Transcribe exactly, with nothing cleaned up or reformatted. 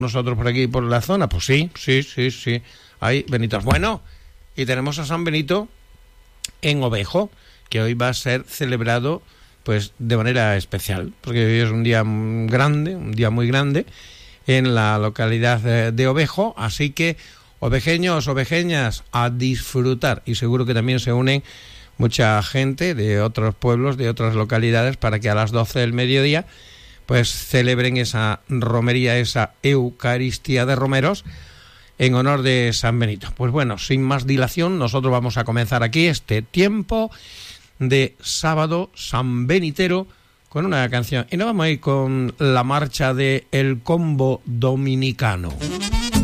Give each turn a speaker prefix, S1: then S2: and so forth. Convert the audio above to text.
S1: nosotros por aquí, por la zona. Pues sí, sí, sí, sí. Hay Benitos. Bueno, y tenemos a San Benito en Ovejo, que hoy va a ser celebrado pues de manera especial, porque hoy es un día grande, un día muy grande en la localidad de, de Ovejo, así que ovejeños, ovejeñas, a disfrutar, y seguro que también se unen mucha gente de otros pueblos, de otras localidades, para que a las doce del mediodía pues celebren esa romería, esa Eucaristía de romeros en honor de San Benito. Pues bueno, sin más dilación, nosotros vamos a comenzar aquí este tiempo de sábado sanbenitero con una canción. Y nos vamos a ir con la marcha de El Combo Dominicano.